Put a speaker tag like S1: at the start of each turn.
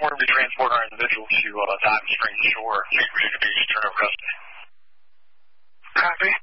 S1: where we transport our individual to Diamond Springs Shore, St. Virginia Beach, turn over custody.
S2: Copy.